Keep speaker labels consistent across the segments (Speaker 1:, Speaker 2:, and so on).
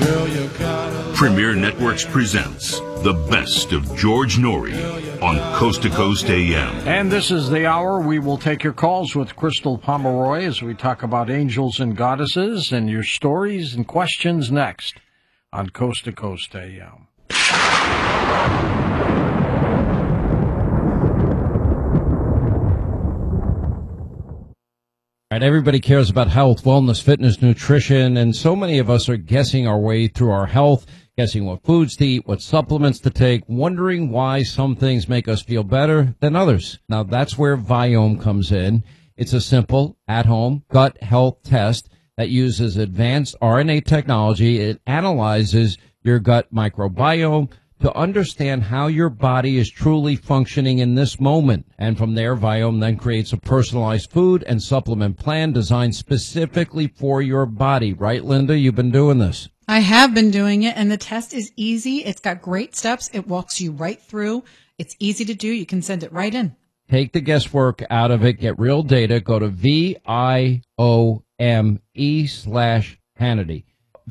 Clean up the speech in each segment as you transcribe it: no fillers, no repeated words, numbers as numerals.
Speaker 1: Premier Networks presents the best of George Noory on Coast to Coast AM.
Speaker 2: And this is the hour we will take your calls with Crystal Pomeroy as we talk about angels and goddesses and your stories and questions next on Coast to Coast AM.
Speaker 3: All right, everybody cares about health, wellness, fitness, nutrition, and so many of us are guessing our way through our health, guessing what foods to eat, what supplements to take, wondering why some things make us feel better than others. Now, that's where Viome comes in. It's a simple, at-home gut health test that uses advanced RNA technology. It analyzes your gut microbiome to understand how your body is truly functioning in this moment. And from there, Viome then creates a personalized food and supplement plan designed specifically for your body. Right, Linda? You've been doing this.
Speaker 4: I have been doing it, and the test is easy. It's got great steps. It walks you right through. It's easy to do. You can send it right in.
Speaker 3: Take the guesswork out of it. Get real data. Go to VIOME/Hannity.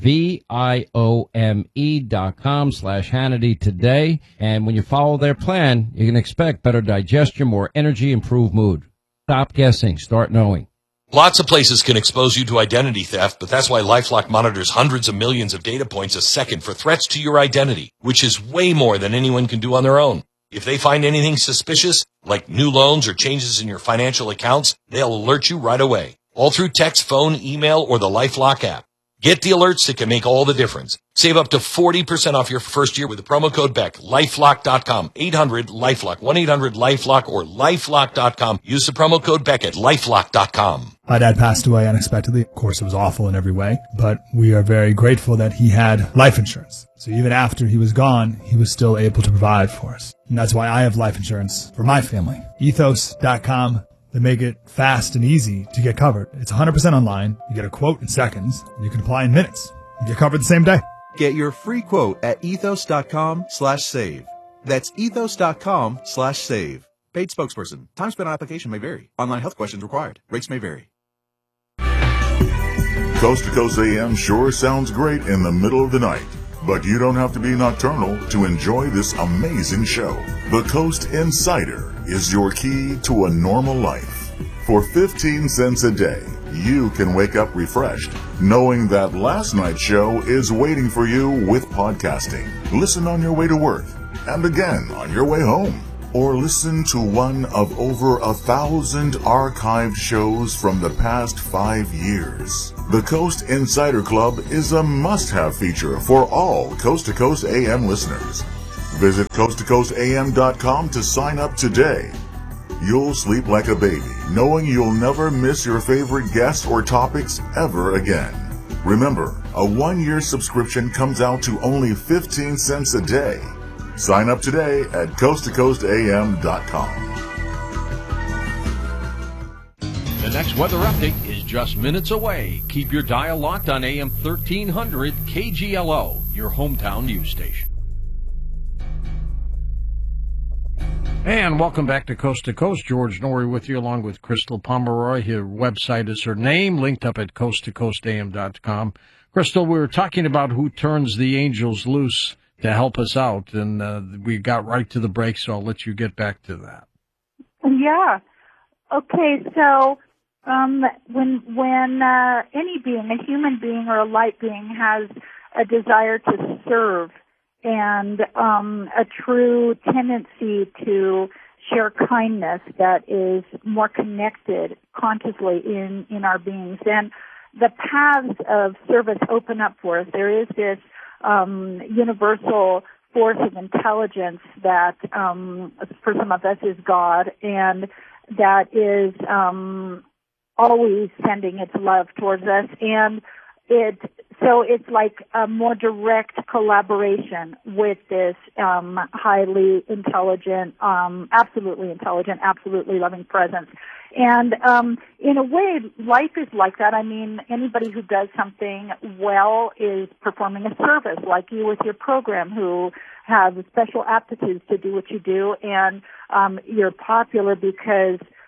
Speaker 3: VIOME.com/Hannity today. And when you follow their plan, you can expect better digestion, more energy, improved mood. Stop guessing. Start knowing.
Speaker 5: Lots of places can expose you to identity theft, but that's why LifeLock monitors hundreds of millions of data points a second for threats to your identity, which is way more than anyone can do on their own. If they find anything suspicious, like new loans or changes in your financial accounts, they'll alert you right away, all through text, phone, email, or the LifeLock app. Get the alerts that can make all the difference. Save up to 40% off your first year with the promo code BECK. LifeLock.com. 800-LifeLock. 1-800-LifeLock or LifeLock.com. Use the promo code BECK at LifeLock.com.
Speaker 6: My dad passed away unexpectedly. Of course, it was awful in every way, but we are very grateful that he had life insurance. So even after he was gone, he was still able to provide for us. And that's why I have life insurance for my family. Ethos.com. They make it fast and easy to get covered. It's 100% online. You get a quote in seconds. And you can apply in minutes. You get covered the same day.
Speaker 7: Get your free quote at ethos.com/save. That's ethos.com/save. Paid spokesperson. Time spent on application may vary. Online health questions required. Rates may vary.
Speaker 1: Coast to Coast AM sure sounds great in the middle of the night. But you don't have to be nocturnal to enjoy this amazing show. The Coast Insider is your key to a normal life. For 15 cents a day, you can wake up refreshed, knowing that last night's show is waiting for you with podcasting. Listen on your way to work, and again on your way home. Or listen to one of over 1,000 archived shows from the past 5 years. The Coast Insider Club is a must-have feature for all Coast to Coast AM listeners. Visit coasttocoastam.com to sign up today. You'll sleep like a baby, knowing you'll never miss your favorite guests or topics ever again. Remember, a 1-year subscription comes out to only 15 cents a day. Sign up today at coasttocoastam.com.
Speaker 2: The next weather update is just minutes away. Keep your dial locked on AM 1300 KGLO, your hometown news station. And welcome back to Coast. George Noory with you, along with Crystal Pomeroy. Her website is her name, linked up at coasttocoastam.com. Crystal, we were talking about who turns the angels loose to help us out, and we got right to the break, so I'll let you get back to that.
Speaker 8: Yeah. Okay, so when any being, a human being or a light being, has a desire to serve and a true tendency to share kindness that is more connected consciously in our beings, then the paths of service open up for us. There is this universal force of intelligence that for some of us is God, and that is always sending its love towards us, and so it's like a more direct collaboration with this highly intelligent, absolutely loving presence. And in a way, life is like that. I mean, anybody who does something well is performing a service, like you with your program, who have special aptitudes to do what you do, and you're popular because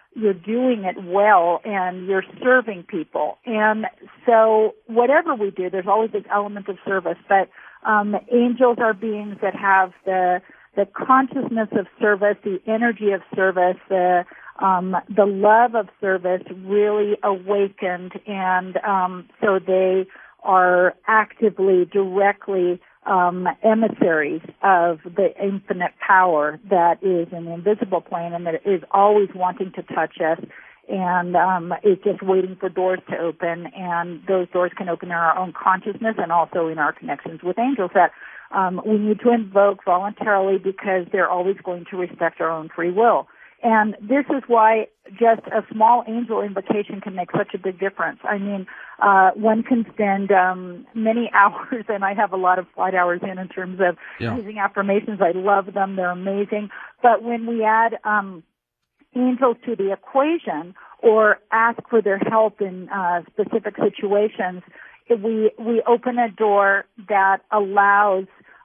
Speaker 8: you're doing it well and you're serving people. And so whatever we do, there's always this element of service. But angels are beings that have the consciousness of service, the energy of service, the love of service really awakened, and so they are actively, directly emissaries of the infinite power that is in the invisible plane and that is always wanting to touch us, and is just waiting for doors to open, and those doors can open in our own consciousness and also in our connections with angels that we need to invoke voluntarily because they're always going to respect our own free will. And this is why just a small angel invocation can make such a big difference. I mean, one can spend many hours, and I have a lot of flight hours in terms of using affirmations. I love them. They're amazing. But when we add angels to the equation or ask for their help in specific situations, we open a door that allows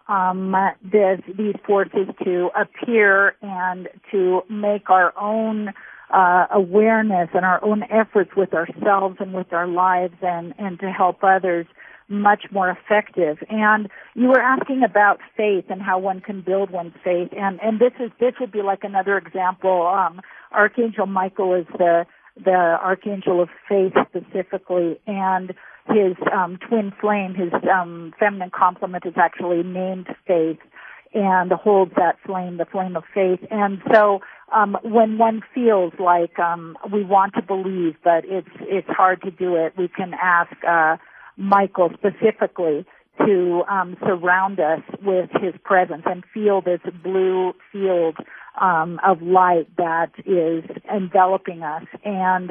Speaker 8: these forces to appear and to make our own awareness and our own efforts with ourselves and with our lives and to help others much more effective. And you were asking about faith and how one can build one's faith, and this would be like another example. Archangel Michael is the archangel of faith specifically, and his twin flame, his feminine complement, is actually named Faith and holds that flame, the flame of faith. And so when one feels like we want to believe but it's hard to do it, we can ask Michael specifically to surround us with his presence and feel this blue field of light that is enveloping us, and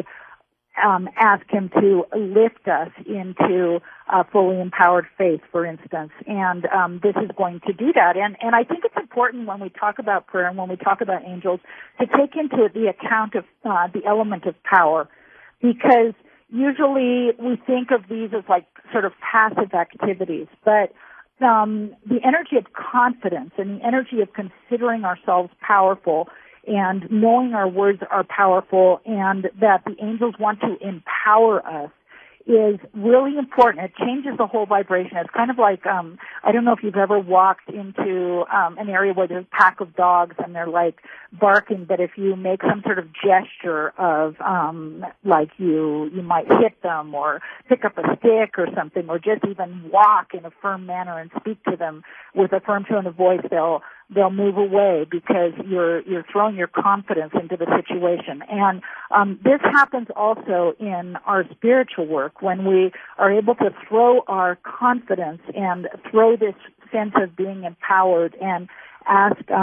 Speaker 8: ask him to lift us into fully empowered faith, for instance. And this is going to do that. And I think it's important when we talk about prayer and when we talk about angels to take into the account of the element of power, because usually we think of these as like sort of passive activities, but the energy of confidence and the energy of considering ourselves powerful and knowing our words are powerful and that the angels want to empower us is really important. It changes the whole vibration. It's kind of like, I don't know if you've ever walked into an area where there's a pack of dogs and they're like barking, but if you make some sort of gesture of like you might hit them or pick up a stick or something, or just even walk in a firm manner and speak to them with a firm tone of voice, they'll move away because you're throwing your confidence into the situation. And this happens also in our spiritual work when we are able to throw our confidence and throw this sense of being empowered and ask